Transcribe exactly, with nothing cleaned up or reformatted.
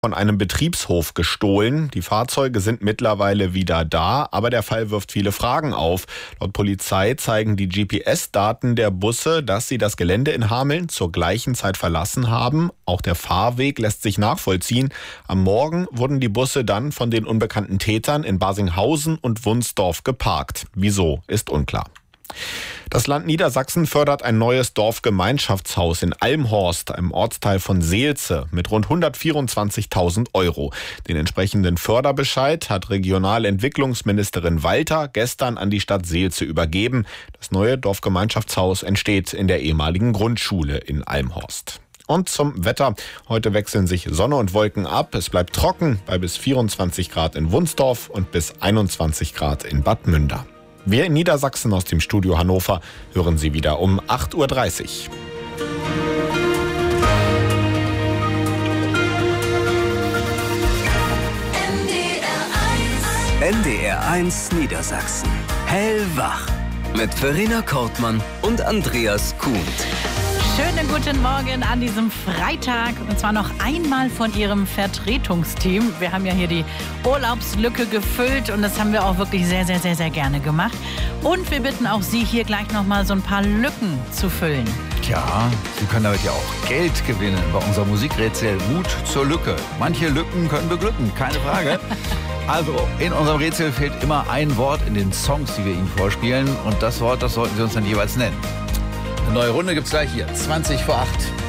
Von einem Betriebshof gestohlen. Die Fahrzeuge sind mittlerweile wieder da, aber der Fall wirft viele Fragen auf. Laut Polizei zeigen die G P S-Daten der Busse, dass sie das Gelände in Hameln zur gleichen Zeit verlassen haben. Auch der Fahrweg lässt sich nachvollziehen. Am Morgen wurden die Busse dann von den unbekannten Tätern in Barsinghausen und Wunsdorf geparkt. Wieso, ist unklar. Das Land Niedersachsen fördert ein neues Dorfgemeinschaftshaus in Almhorst, einem Ortsteil von Seelze, mit rund hundertvierundzwanzigtausend Euro. Den entsprechenden Förderbescheid hat Regionalentwicklungsministerin Walter gestern an die Stadt Seelze übergeben. Das neue Dorfgemeinschaftshaus entsteht in der ehemaligen Grundschule in Almhorst. Und zum Wetter. Heute wechseln sich Sonne und Wolken ab. Es bleibt trocken bei bis vierundzwanzig Grad in Wunsdorf und bis einundzwanzig Grad in Bad Münder. Wir in Niedersachsen aus dem Studio Hannover hören Sie wieder um acht Uhr dreißig. N D R eins Niedersachsen. Hellwach. Mit Verena Kortmann und Andreas Kuhn. Schönen guten Morgen an diesem Freitag und zwar noch einmal von Ihrem Vertretungsteam. Wir haben ja hier die Urlaubslücke gefüllt und das haben wir auch wirklich sehr, sehr, sehr, sehr gerne gemacht. Und wir bitten auch Sie, hier gleich noch mal so ein paar Lücken zu füllen. Ja, Sie können damit ja auch Geld gewinnen bei unserem Musikrätsel Mut zur Lücke. Manche Lücken können beglücken, keine Frage. Also, in unserem Rätsel fehlt immer ein Wort in den Songs, die wir Ihnen vorspielen. Und das Wort, das sollten Sie uns dann jeweils nennen. Eine neue Runde gibt's gleich hier, zwanzig vor acht.